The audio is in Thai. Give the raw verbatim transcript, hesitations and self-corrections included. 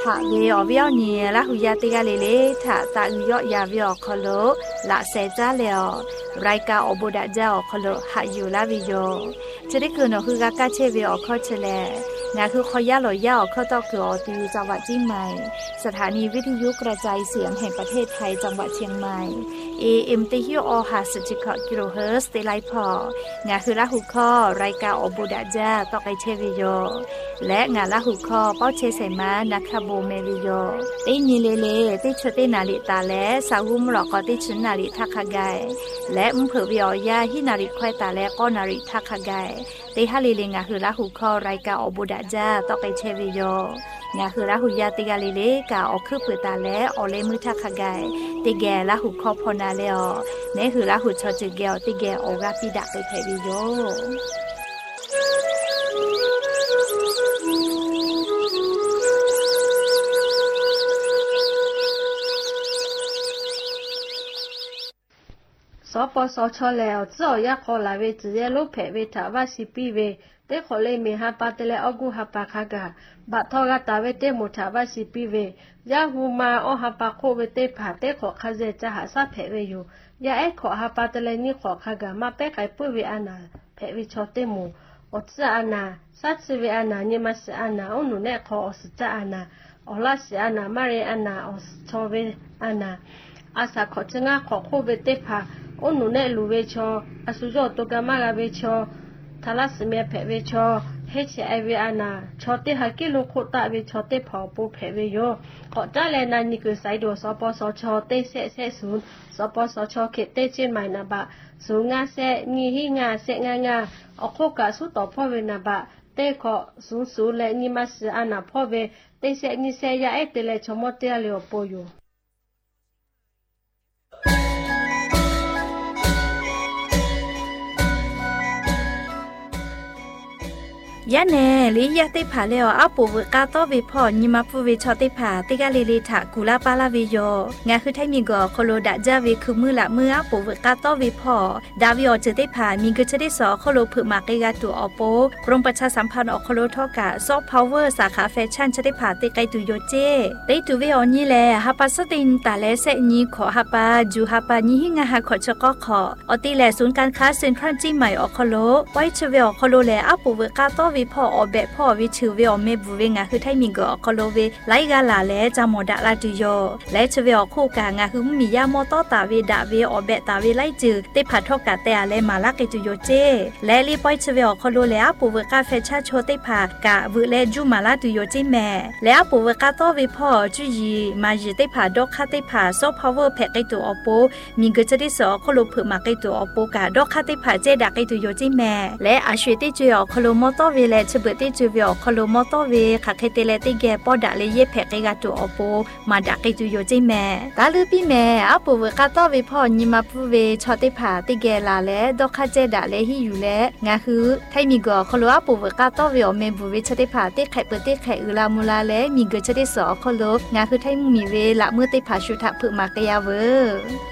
ถ้าเวอเวียวนี่ละหุยาติกาเลเลถ้าตาอุยอยาเวียคโลละเซจ้าแล้วรายการอบุดาเจ้าคโลหาอยู่ลาวิโยจะได้คืนคือกากาเชเวอข้อเชลงาคือขอยาหลอยาเข้าตอกเกอตีจังหวัดเชียงใหม่สถานีวิทยุกระจายเสียงแห่งประเทศไทยจังหวัดเชียงใหม่ เอ เอ็ม ตี ฮิว อ ห้าสิบ กิโลเฮิรตซ์ ไลฟ์พองาคือละหุข้อรายการอบุดาจ้าตอกไอเชวิโยและงาละหุข้อเป้าเชเสมานาคาโบเมวิโยตีนีเลเลตีชเตนาลิตาและสาวุมหลอกก็ตีชินนาลิทักขกายและมุเผวิอยาฮินาริควายตาและก็นาริทักขกายตีฮาลิเลงาคือละหุข้อรายการอบุดาจ้าตอกไอเชวิโยงาคือละหุยาติกาเลเลกาออกคือเปิดตาและออเลมือทักขกายติแกละหุข้อพอนาเลอนี่คือละหุชอจิเกลติแกออกราปิดาไปเทวิโยสปสชแล้วเจ้าอยากขอลาเวจิเยโลเพเวทาวาสิปีเวเตขอเลยมีฮาปาเตเลอกุฮาปาคากาบัดทอกาตาเวเตมุทาวาสิปีเวยาฮูมาอฮาปาโคเวเตผาเตขอคาเจจะหาซาเพเวอยู่ยาเอขอฮาปาเตเลนี่ขอคากามาเปไกปุเวอานาเพเวชอเตมูอดซาอานาซัดเวอานานิมัสอานาอนุเนขออสจาอานาอลาสอานามาเรอานาอสชอเวอานาอาสาขอจงาขอโคเวเตผาอนุเนลูเวชออสุโจตุกามากาเวชอทาลัสเมียเพเวชอเฮชไอเวอานาชอเตฮักกิโลโคตาเวชอเตเผาปูเพเวโยขอจ้าแลนานี่คือไซโดสปสชเตเสเสศูนย์สปสชเขตเตเชียนใหม่นาบะสูงาเสงีหิงาเสงางาอโคกะสุต่อพ่อเวนาบะเตขอสูงสูและนิมัสอานาพ่อเวเตเสนิเสยาเอเตเลชมอเตเลโอโปโยยะเนลิยะติผาเลออาปูวกาโตวิพอนิมาปูวิชอติผาติกาลิลิทะกุลาปาลาวิโยงาคือไทมีกอโคโลดะจาวิคือมือละมืออาปูวกาโตวิพอดาวิออเจติผามีกึจะได้สอโคโลผึมาเกกาตัวออโปกรมประชาสัมพันธ์อโคโลทอกะซอฟต์พาวเวอร์สาขาแฟชั่นจะได้ผาติไกตุโยเจได้ตุวิออนี่แลฮาปาสตินตาเลเซนีขอฮาปาจูฮาปานิหิงาฮาขอชะกอขออติแลศูนย์การค้าเซ็นทรัลจีใหม่อโคโลไว้เชเวอโคโลแลอาปูวกาโตวิพออเบพ่อวิชื่อเวอเมบูเวงาคือไทมีกอคโลเวไลกาลาและจามอดาลาตุโยและชเวอคู่กางาคือมียามอตอตาเวดาเวอเบตาเวไลจือติผัดทอกาแต่และมาลาเกตุโยเจและลีปอยชเวอคโลและอาปูเวกาเฟชาโชติผากะวและจูมาลาตุโยเจแม่และอาปูเวกาโตเวพ่อจุยีมาจิติผาดอกคาติผาซอพาวเวอร์แพกไกตุออโปมีกจะได้สอคโลเผมาไกตุออโปกาดอกคาติผาเจดาไกตุโยเจแม่และอาชเวติจุยอคโลมอตอเวและชเบติจูเวอคโลมอตอเวคักเคเตเลติแกปอดะเลเยแพกกาตุอโปมาดะเกตุโยจิแม่กาลือปีแม่อปูเวกาตอเวพ่อนิมาปูเวชอติผาติแกลาและดอกคาเจดะเลหิอยู่และงาคือไทมีกอคโลอปูเวกาตอเวอเมบูเวชอติผาติไข่เปติไข่อุลามูลาและมีเกชะติสอคโลงาคือไทมีเวละมือติผาชุทะผึมากะยาเว